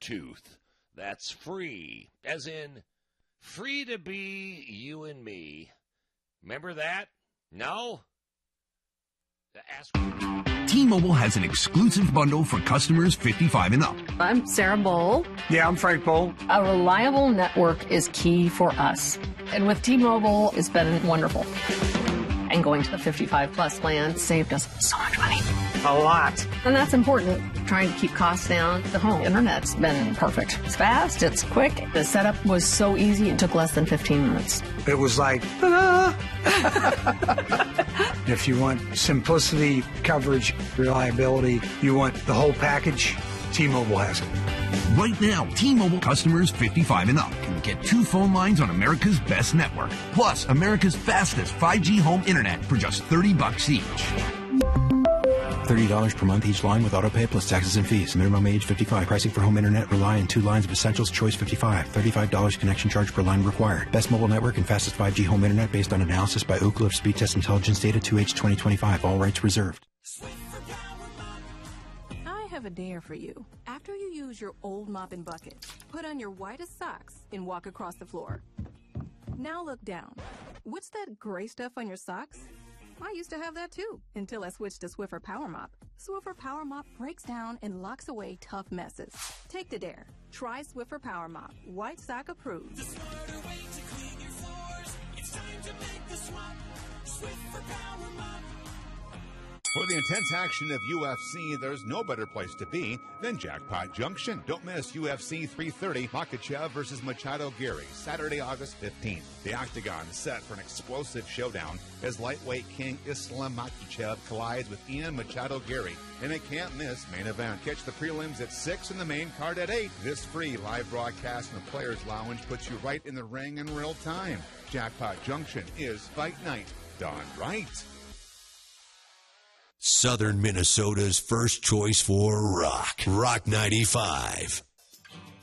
Bluetooth. That's free, as in free to be you and me. Remember that? No? T-Mobile has an exclusive bundle for customers 55 and up. I'm Sarah Bowl. Yeah, I'm Frank Bowl. A reliable network is key for us. And with T-Mobile, it's been wonderful. And going to the 55-plus plan saved us so much money. A lot. And that's important. Trying to keep costs down. The home internet's been perfect. It's fast, it's quick. The setup was so easy, it took less than 15 minutes. It was like, ta-da! If you want simplicity, coverage, reliability, you want the whole package, T-Mobile has it. Right now, T-Mobile customers 55 and up can get 2 phone lines on America's best network, plus America's fastest 5G home internet for just $30 each. $30 per month each line with autopay plus taxes and fees. Minimum age 55. Pricing for home internet rely on 2 lines of Essentials Choice 55. $35 connection charge per line required. Best mobile network and fastest 5G home internet based on analysis by Ookla of Speed Test Intelligence data 2H 2025. All rights reserved. I have a dare for you. After you use your old mop and bucket, put on your whitest socks and walk across the floor. Now look down. What's that gray stuff on your socks? I used to have that too, until I switched to Swiffer Power Mop. Swiffer Power Mop breaks down and locks away tough messes. Take the dare. Try Swiffer Power Mop. White sock approved. The smarter way to clean your floors. It's time to make the swap. Swiffer Power Mop. For the intense action of UFC, there's no better place to be than Jackpot Junction. Don't miss UFC 330, Makhachev versus Machado Gary, Saturday, August 15th. The Octagon is set for an explosive showdown as lightweight king Islam Makhachev collides with Ian Machado Gary in a can't-miss main event. Catch the prelims at 6 and the main card at 8. This free live broadcast in the Players Lounge puts you right in the ring in real time. Jackpot Junction is fight night done right. Southern Minnesota's first choice for rock. Rock 95.